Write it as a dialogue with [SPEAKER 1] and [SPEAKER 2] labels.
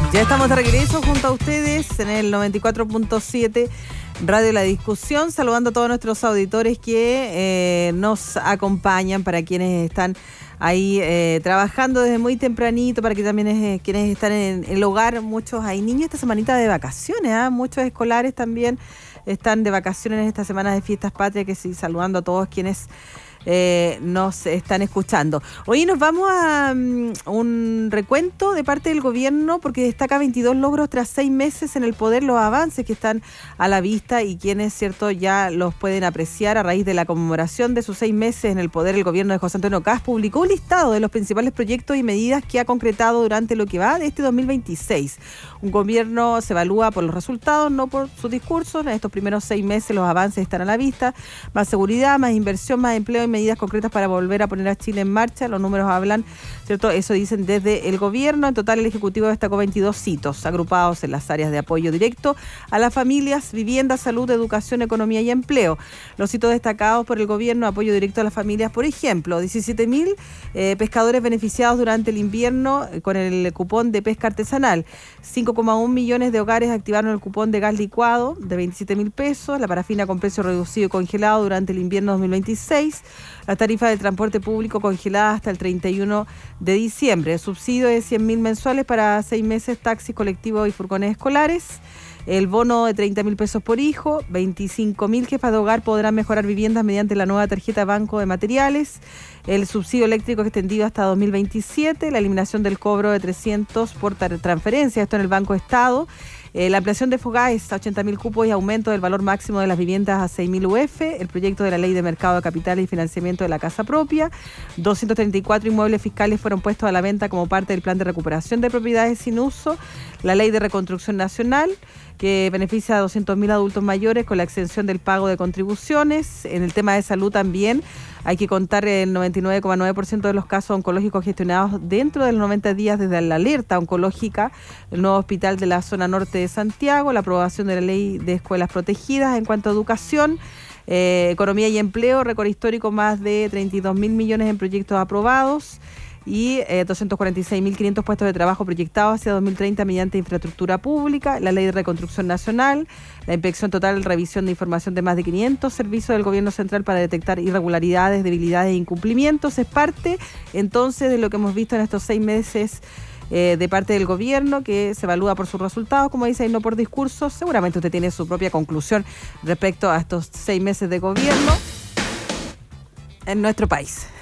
[SPEAKER 1] Ya estamos de regreso junto a ustedes en el 94.7 Radio La Discusión, saludando a todos nuestros auditores que nos acompañan, para quienes están ahí trabajando desde muy tempranito, para que también quienes están en el hogar. Muchos hay niños esta semanita de vacaciones, muchos escolares también están de vacaciones en esta semana de fiestas patrias, que sí, saludando a todos quienes nos están escuchando. Hoy nos vamos a un recuento de parte del gobierno, porque destaca 22 logros tras 6 meses en el poder, los avances que están a la vista y quienes, cierto, ya los pueden apreciar a raíz de la conmemoración de sus 6 meses en el poder. El gobierno de José Antonio Kast publicó un listado de los principales proyectos y medidas que ha concretado durante lo que va de este 2026. Un gobierno se evalúa por los resultados, no por sus discursos. En estos primeros 6 meses los avances están a la vista: más seguridad, más inversión, más empleo y medidas concretas para volver a poner a Chile en marcha. Los números hablan, ¿cierto? Eso dicen desde el gobierno. En total, el Ejecutivo destacó 22 hitos agrupados en las áreas de apoyo directo a las familias: vivienda, salud, educación, economía y empleo. Los hitos destacados por el gobierno: apoyo directo a las familias, por ejemplo, 17.000 pescadores beneficiados durante el invierno con el cupón de pesca artesanal. 5,1 millones de hogares activaron el cupón de gas licuado de 27.000 pesos. La parafina con precio reducido y congelado durante el invierno 2026. La tarifa del transporte público congelada hasta el 31 de diciembre. El subsidio de 100.000 mensuales para 6 meses, taxis, colectivos y furgones escolares. El bono de 30.000 pesos por hijo. 25.000 jefas de hogar podrán mejorar viviendas mediante la nueva tarjeta Banco de Materiales. El subsidio eléctrico extendido hasta 2027. La eliminación del cobro de 300 por transferencia, esto en el Banco Estado. La ampliación de Fogaes a 80.000 cupos y aumento del valor máximo de las viviendas a 6.000 UF. El proyecto de la Ley de Mercado de Capitales y Financiamiento de la Casa Propia. 234 inmuebles fiscales fueron puestos a la venta como parte del plan de recuperación de propiedades sin uso. La Ley de Reconstrucción Nacional, que beneficia a 200.000 adultos mayores con la exención del pago de contribuciones. En el tema de salud también hay que contar el 99,9% de los casos oncológicos gestionados dentro de los 90 días desde la alerta oncológica. El nuevo hospital de la zona norte de Santiago, la aprobación de la ley de escuelas protegidas. En cuanto a educación, economía y empleo, récord histórico: más de 32.000 millones en proyectos aprobados y 246.500 puestos de trabajo proyectados hacia 2030 mediante infraestructura pública. La Ley de Reconstrucción Nacional, la inspección total, revisión de información de más de 500 servicios del gobierno central para detectar irregularidades, debilidades e incumplimientos. Es parte entonces de lo que hemos visto en estos 6 meses de parte del gobierno, que se evalúa por sus resultados, como dice, y no por discursos. Seguramente usted tiene su propia conclusión respecto a estos 6 meses de gobierno en nuestro país.